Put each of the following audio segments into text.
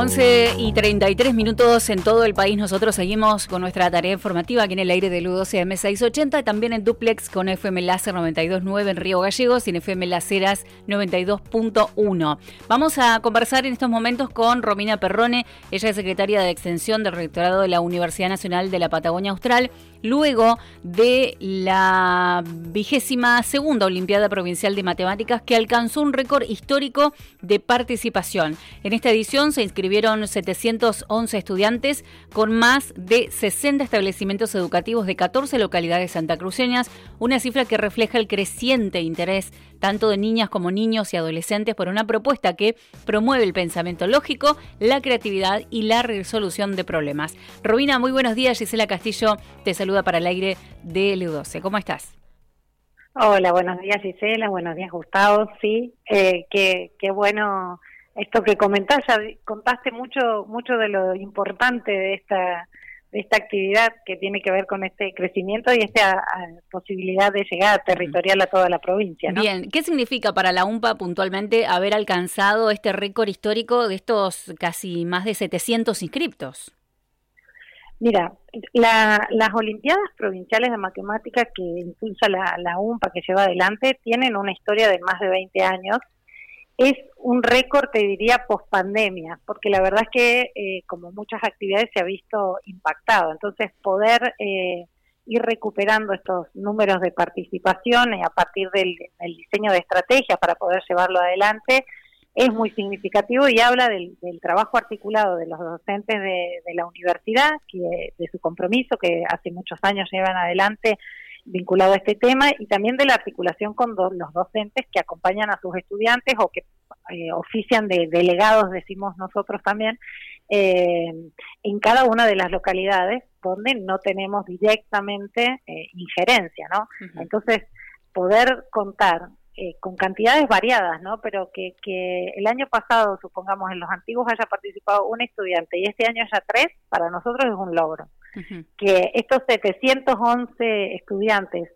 11:33 en todo el país. Nosotros seguimos con nuestra tarea informativa aquí en el aire del U12 M680 y también en duplex con FM Láser 92.9 en Río Gallegos y en FM Las Heras 92.1. Vamos a conversar en estos momentos con Romina Perrone. Ella es secretaria de Extensión del Rectorado de la Universidad Nacional de la Patagonia Austral, luego de la 22ª Olimpiada Provincial de Matemáticas que alcanzó un récord histórico de participación. En esta edición se inscribieron 711 estudiantes con más de 60 establecimientos educativos de 14 localidades santacruceñas, una cifra que refleja el creciente interés tanto de niñas como niños y adolescentes por una propuesta que promueve el pensamiento lógico, la creatividad y la resolución de problemas. Romina, muy buenos días. Gisela Castillo te saluda para el aire de U12. ¿Cómo estás? Hola, buenos días Gisela, buenos días Gustavo. Sí, qué bueno esto que comentás, ya contaste mucho de lo importante de esta actividad que tiene que ver con este crecimiento y esta posibilidad de llegada territorial a toda la provincia, ¿no? Bien, ¿qué significa para la UMPA puntualmente haber alcanzado este récord histórico de estos casi más de 700 inscriptos? Mira, las Olimpiadas Provinciales de Matemáticas que impulsa la UMPA, que lleva adelante, tienen una historia de más de 20 años. Es un récord, te diría, post-pandemia, porque la verdad es que, como muchas actividades, se ha visto impactado. Entonces, poder ir recuperando estos números de participación a partir del diseño de estrategias para poder llevarlo adelante es muy significativo y habla del trabajo articulado de los docentes de la universidad, de su compromiso que hace muchos años llevan adelante vinculado a este tema, y también de la articulación con los docentes que acompañan a sus estudiantes o que ofician de delegados, decimos nosotros también, en cada una de las localidades donde no tenemos directamente injerencia, ¿no? Uh-huh. Entonces, poder contar con cantidades variadas, ¿no? Pero que el año pasado, supongamos, en los antiguos haya participado un estudiante y este año haya 3, para nosotros es un logro. Uh-huh. Que estos 711 estudiantes,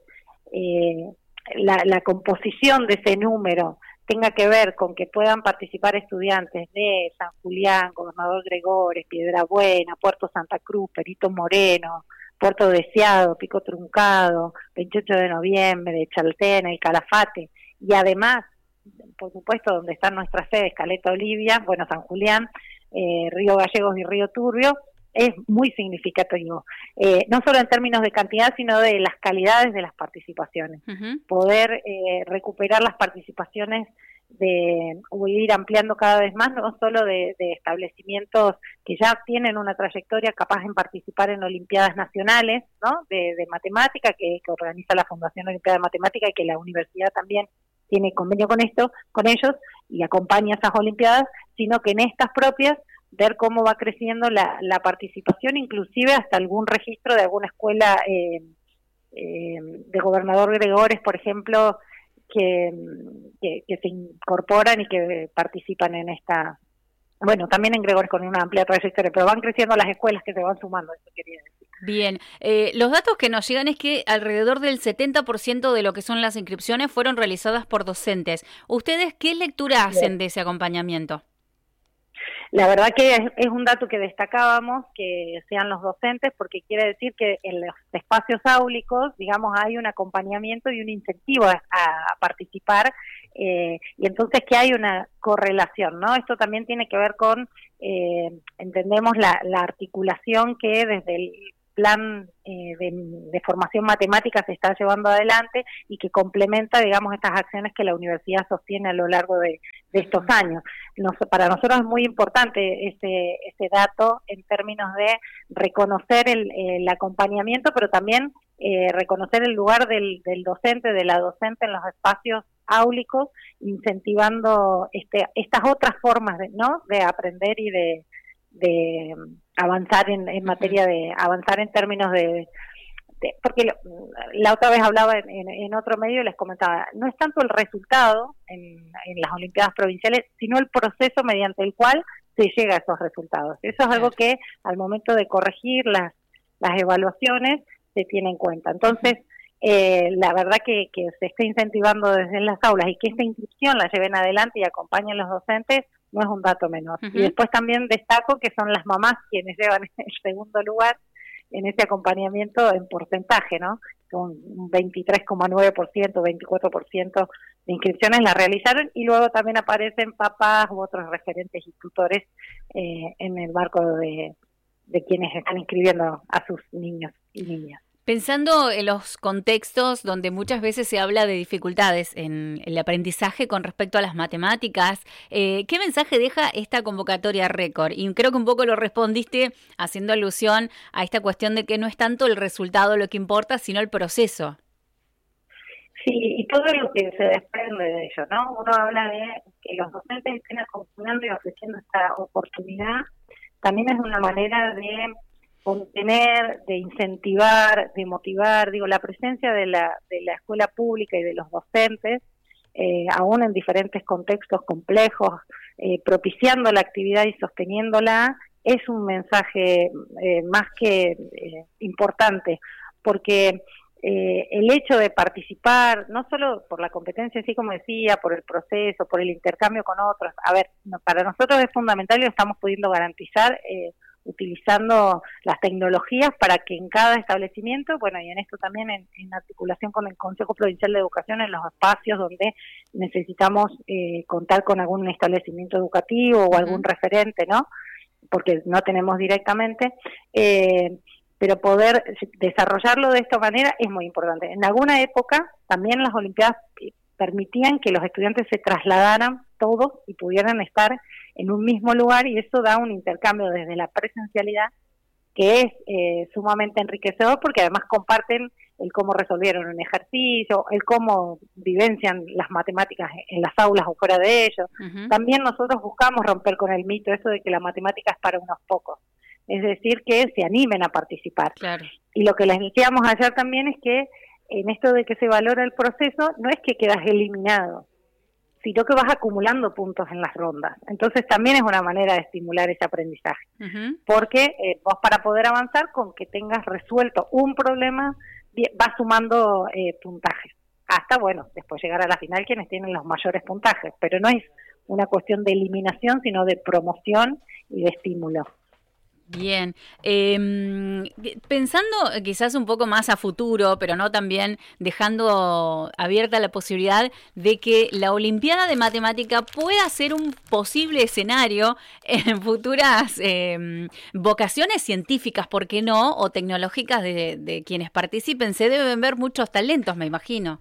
la composición de ese número tenga que ver con que puedan participar estudiantes de San Julián, Gobernador Gregores, Piedrabuena, Puerto Santa Cruz, Perito Moreno, Puerto Deseado, Pico Truncado, 28 de noviembre, Chaltén, El Calafate, y además, por supuesto, donde están nuestras sedes, Caleta Olivia, bueno, San Julián, Río Gallegos y Río Turbio, es muy significativo, no solo en términos de cantidad, sino de las calidades de las participaciones. Uh-huh. Poder recuperar las participaciones o ir ampliando cada vez más, no solo de establecimientos que ya tienen una trayectoria capaz en participar en olimpiadas nacionales, ¿no? de matemática que organiza la Fundación Olimpiada de Matemática y que la universidad también tiene convenio con ellos y acompaña esas olimpiadas, sino que en estas propias ver cómo va creciendo la participación, inclusive hasta algún registro de alguna escuela de Gobernador Gregores, por ejemplo, que se incorporan y que participan en esta, bueno, también en Gregores con una amplia trayectoria, pero van creciendo las escuelas que se van sumando, eso quería decir. Bien, los datos que nos llegan es que alrededor del 70% de lo que son las inscripciones fueron realizadas por docentes. ¿Ustedes qué lectura hacen de ese acompañamiento? La verdad que es un dato que destacábamos, que sean los docentes, porque quiere decir que en los espacios áulicos, digamos, hay un acompañamiento y un incentivo a participar, y entonces que hay una correlación, ¿no? Esto también tiene que ver con, entendemos, la articulación que desde el plan de formación matemática se está llevando adelante y que complementa, digamos, estas acciones que la universidad sostiene a lo largo de estos años. Para nosotros es muy importante ese dato en términos de reconocer el acompañamiento, pero también reconocer el lugar del docente, de la docente en los espacios áulicos, incentivando estas otras formas de aprender y de avanzar en materia de avanzar en términos porque la otra vez hablaba en otro medio y les comentaba, no es tanto el resultado en las Olimpiadas Provinciales, sino el proceso mediante el cual se llega a esos resultados. Eso es algo que al momento de corregir las evaluaciones se tiene en cuenta. Entonces, la verdad que se esté incentivando desde las aulas y que esta inscripción la lleven adelante y acompañen los docentes, no es un dato menor. Uh-huh. Y después también destaco que son las mamás quienes llevan el segundo lugar en ese acompañamiento en porcentaje, ¿no? Con un 23,9%, 24% de inscripciones la realizaron, y luego también aparecen papás u otros referentes y tutores en el marco de quienes están inscribiendo a sus niños y niñas. Pensando en los contextos donde muchas veces se habla de dificultades en el aprendizaje con respecto a las matemáticas, ¿qué mensaje deja esta convocatoria récord? Y creo que un poco lo respondiste haciendo alusión a esta cuestión de que no es tanto el resultado lo que importa, sino el proceso. Sí, y todo lo que se desprende de ello, ¿no? Uno habla de que los docentes estén acompañando y ofreciendo esta oportunidad. También es una manera de contener, de incentivar, de motivar, la presencia de la escuela pública y de los docentes, aún en diferentes contextos complejos, propiciando la actividad y sosteniéndola, es un mensaje más que importante, porque el hecho de participar, no solo por la competencia, así como decía, por el proceso, por el intercambio con otros, para nosotros es fundamental y lo estamos pudiendo garantizar utilizando las tecnologías para que en cada establecimiento, y en esto también en articulación con el Consejo Provincial de Educación, en los espacios donde necesitamos contar con algún establecimiento educativo o algún referente, ¿no? Porque no tenemos directamente, pero poder desarrollarlo de esta manera es muy importante. En alguna época también las Olimpiadas permitían que los estudiantes se trasladaran todos y pudieran estar en un mismo lugar, y eso da un intercambio desde la presencialidad que es sumamente enriquecedor, porque además comparten el cómo resolvieron un ejercicio, el cómo vivencian las matemáticas en las aulas o fuera de ellos. Uh-huh. También nosotros buscamos romper con el mito eso de que la matemática es para unos pocos, es decir, que se animen a participar. Claro. Y lo que les decíamos ayer también es que en esto de que se valora el proceso, no es que quedas eliminado, sino que vas acumulando puntos en las rondas. Entonces también es una manera de estimular ese aprendizaje. Uh-huh. Porque vos, para poder avanzar, con que tengas resuelto un problema, vas sumando puntajes. Hasta, después llegar a la final quienes tienen los mayores puntajes. Pero no es una cuestión de eliminación, sino de promoción y de estímulo. Bien, pensando quizás un poco más a futuro, pero no también dejando abierta la posibilidad de que la Olimpiada de Matemática pueda ser un posible escenario en futuras vocaciones científicas, ¿por qué no? O tecnológicas de quienes participen. Se deben ver muchos talentos, me imagino.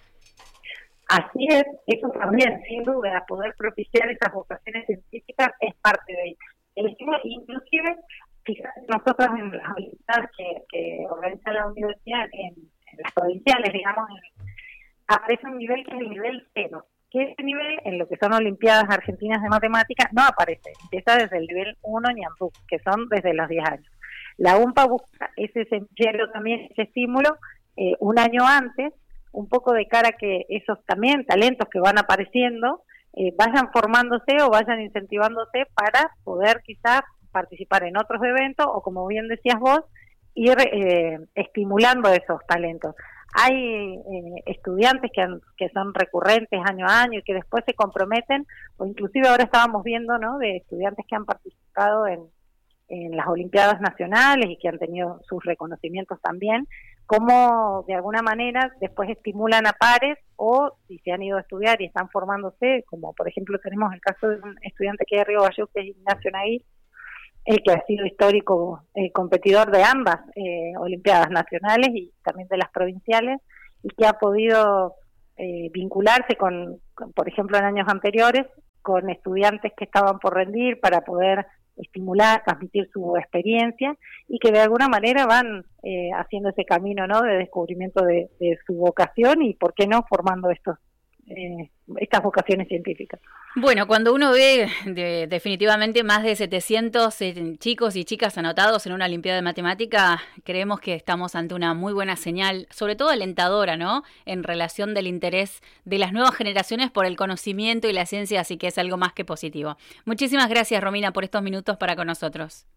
Así es, eso también, sin duda, poder propiciar esas vocaciones científicas es parte de ello. Inclusive, fíjate, nosotros en las olimpiadas que organiza la universidad, en las provinciales, aparece un nivel que es el nivel 0, que ese nivel, en lo que son Olimpiadas Argentinas de Matemáticas, no aparece, empieza desde el nivel 1 Ñandú, que son desde los 10 años. La UMPA busca ese semillero también, ese estímulo, un año antes, un poco de cara a que esos también talentos que van apareciendo vayan formándose o vayan incentivándose para poder quizás participar en otros eventos o, como bien decías vos, ir estimulando esos talentos. Hay estudiantes que son recurrentes año a año y que después se comprometen, o inclusive ahora estábamos viendo, ¿no?, de estudiantes que han participado en las Olimpiadas Nacionales y que han tenido sus reconocimientos también, cómo de alguna manera después estimulan a pares, o si se han ido a estudiar y están formándose, como por ejemplo tenemos el caso de un estudiante que es de Río Gallegos, que es Ignacio Naguil, el que ha sido histórico competidor de ambas Olimpiadas Nacionales y también de las provinciales, y que ha podido vincularse con, por ejemplo, en años anteriores, con estudiantes que estaban por rendir para poder estimular, transmitir su experiencia, y que de alguna manera van haciendo ese camino, ¿no?, de descubrimiento de su vocación y, ¿por qué no?, formando estas vocaciones científicas. Bueno, cuando uno ve definitivamente más de 700 chicos y chicas anotados en una Olimpiada de Matemática, creemos que estamos ante una muy buena señal, sobre todo alentadora, ¿no?, en relación del interés de las nuevas generaciones por el conocimiento y la ciencia, así que es algo más que positivo. Muchísimas gracias, Romina, por estos minutos para con nosotros.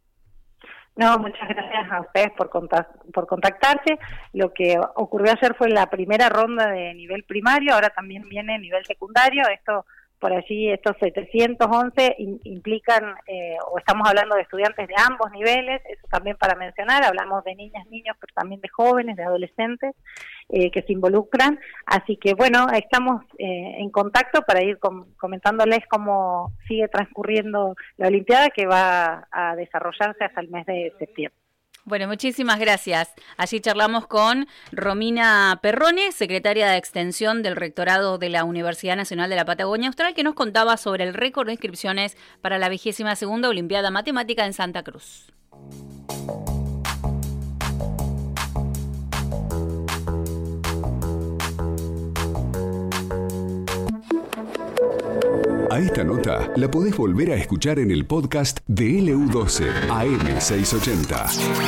No, muchas gracias a ustedes por contactarse. Lo que ocurrió ayer fue la primera ronda de nivel primario, ahora también viene nivel secundario. Esto por allí estos 711 implican, o estamos hablando de estudiantes de ambos niveles, eso también para mencionar, hablamos de niñas, niños, pero también de jóvenes, de adolescentes que se involucran, así que bueno, estamos en contacto para ir comentándoles cómo sigue transcurriendo la Olimpiada, que va a desarrollarse hasta el mes de septiembre. Bueno, muchísimas gracias. Allí charlamos con Romina Perrone, secretaria de Extensión del Rectorado de la Universidad Nacional de la Patagonia Austral, que nos contaba sobre el récord de inscripciones para la 22ª Olimpiada Matemática en Santa Cruz. A esta nota la podés volver a escuchar en el podcast de LU12 AM680.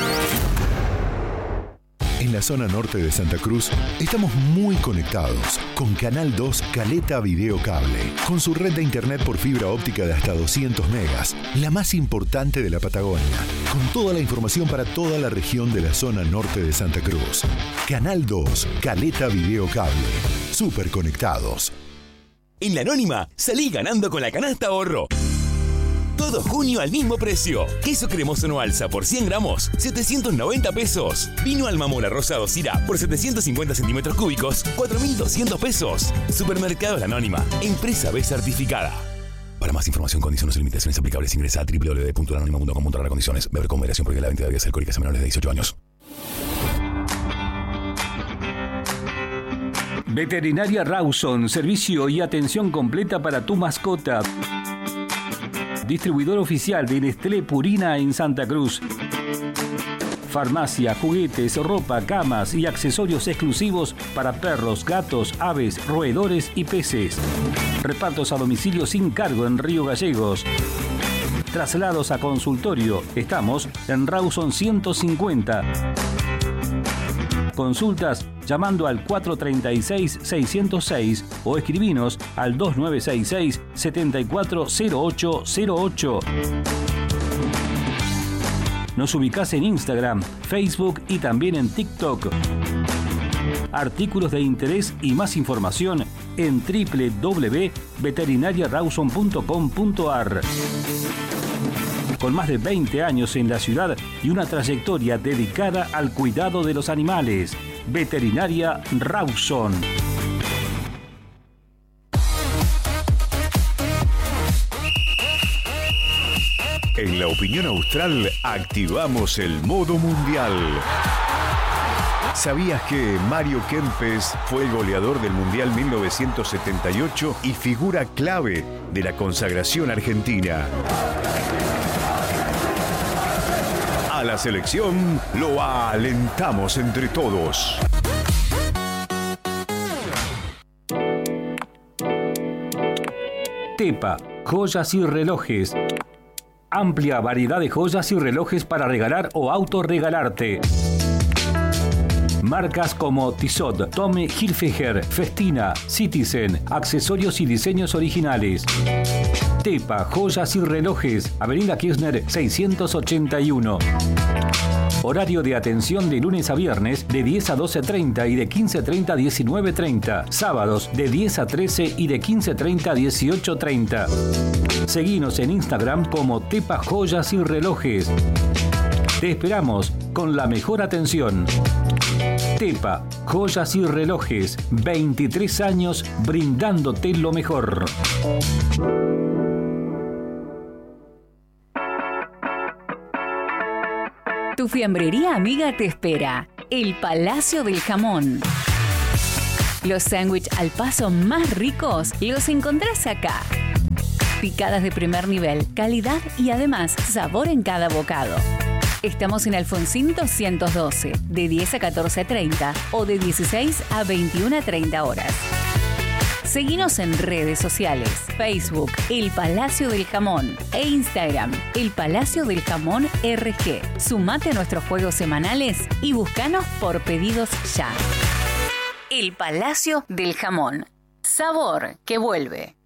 En la zona norte de Santa Cruz estamos muy conectados con Canal 2 Caleta Video Cable, con su red de internet por fibra óptica de hasta 200 megas, la más importante de la Patagonia, con toda la información para toda la región de la zona norte de Santa Cruz. Canal 2 Caleta Video Cable, súper conectados. En La Anónima, salí ganando con la canasta ahorro. Todo junio al mismo precio. Queso cremoso no alza por 100 gramos, 790 pesos. Vino Alma Mora rosado Syrah por 750 centímetros cúbicos, 4.200 pesos. Supermercados La Anónima, empresa B certificada. Para más información, condiciones y limitaciones aplicables, ingresa a www.lanonima.com/condiciones. Beber con moderación porque la venta de bebidas alcohólicas a menores de 18 años. Veterinaria Rawson, servicio y atención completa para tu mascota. Distribuidor oficial de Nestlé Purina en Santa Cruz. Farmacia, juguetes, ropa, camas y accesorios exclusivos para perros, gatos, aves, roedores y peces. Repartos a domicilio sin cargo en Río Gallegos. Traslados a consultorio. Estamos en Rawson 150. Consultas llamando al 436-606 o escribinos al 2966-740808. Nos ubicás en Instagram, Facebook y también en TikTok. Artículos de interés y más información en www.veterinariarawson.com.ar. Con más de 20 años en la ciudad y una trayectoria dedicada al cuidado de los animales. Veterinaria Rawson. En La Opinión Austral activamos el modo mundial. ¿Sabías que Mario Kempes fue el goleador del Mundial 1978 y figura clave de la consagración argentina? A la selección lo alentamos entre todos. Tepa, joyas y relojes. Amplia variedad de joyas y relojes para regalar o autorregalarte. Marcas como Tissot, Tommy Hilfiger, Festina, Citizen, accesorios y diseños originales. Tepa, joyas y relojes, Avenida Kirchner 681. Horario de atención de lunes a viernes de 10 a 12:30 y de 15:30 a 19:30. Sábados de 10 a 13 y de 15:30 a 18:30. Seguinos en Instagram como Tepa Joyas y Relojes. Te esperamos con la mejor atención. Tepa, joyas y relojes, 23 años brindándote lo mejor. Tu fiambrería amiga te espera. El Palacio del Jamón. Los sándwiches al paso más ricos los encontrás acá. Picadas de primer nivel, calidad y además sabor en cada bocado. Estamos en Alfonsín 212, de 10 a 14:30 o de 16 a 21:30 horas. Seguinos en redes sociales, Facebook, El Palacio del Jamón e Instagram, El Palacio del Jamón RG. Sumate a nuestros juegos semanales y búscanos por pedidos ya. El Palacio del Jamón. Sabor que vuelve.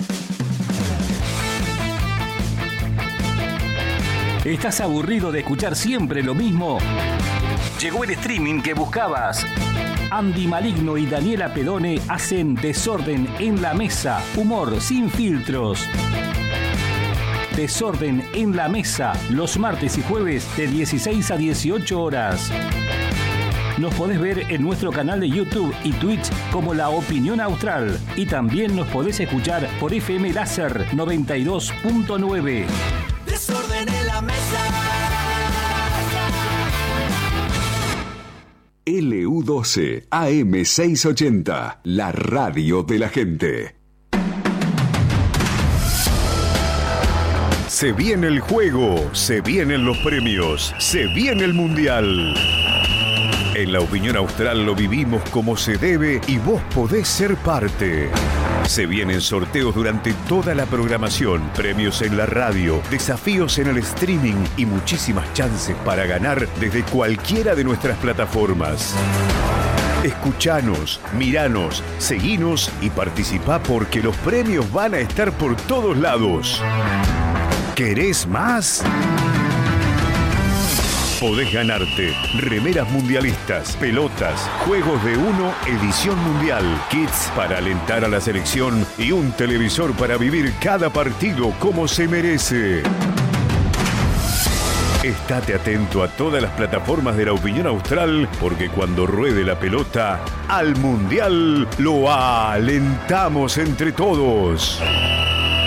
¿Estás aburrido de escuchar siempre lo mismo? Llegó el streaming que buscabas. Andy Maligno y Daniela Pedone hacen Desorden en la Mesa. Humor sin filtros. Desorden en la Mesa, los martes y jueves de 16 a 18 horas. Nos podés ver en nuestro canal de YouTube y Twitch como La Opinión Austral. Y también nos podés escuchar por FM Láser 92.9. Desorden en la Mesa. LU12 AM680, la radio de la gente. Se viene el juego, se vienen los premios, se viene el mundial. En La Opinión Austral lo vivimos como se debe y vos podés ser parte. Se vienen sorteos durante toda la programación, premios en la radio, desafíos en el streaming y muchísimas chances para ganar desde cualquiera de nuestras plataformas. Escuchanos, miranos, seguinos y participá porque los premios van a estar por todos lados. ¿Querés más? Podés ganarte remeras mundialistas, pelotas, juegos de uno, edición mundial, kits para alentar a la selección y un televisor para vivir cada partido como se merece. Estate atento a todas las plataformas de La Opinión Austral porque cuando ruede la pelota, al mundial lo alentamos entre todos.